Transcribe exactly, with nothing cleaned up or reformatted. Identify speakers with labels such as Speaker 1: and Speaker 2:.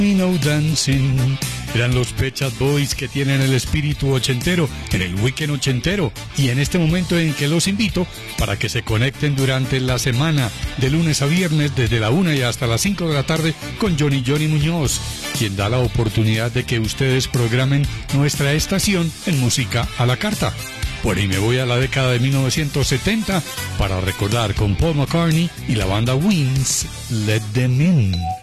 Speaker 1: No Dancing. Eran los Pet Shop Boys, que tienen el espíritu ochentero en el weekend ochentero, y en este momento en que los invito para que se conecten durante la semana de lunes a viernes desde la una y hasta las cinco de la tarde con Johnny Johnny Muñoz, quien da la oportunidad de que ustedes programen nuestra estación en música a la carta. Por ahí me voy a la década de mil novecientos setenta para recordar con Paul McCartney y la banda Wings, Let Them In.